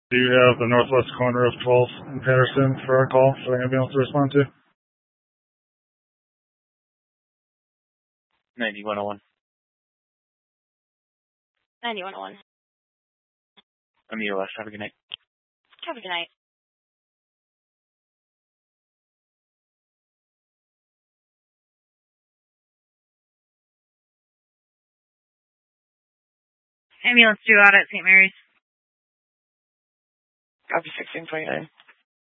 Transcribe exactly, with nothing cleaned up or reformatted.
Do you have the northwest corner of twelfth and Patterson for our call for the ambulance to respond to? ninety-one oh one. ninety-one oh one. I'm E O S. Have a good night. Have a good night. Ambulance due out at Saint Mary's. Copy sixteen twenty-nine.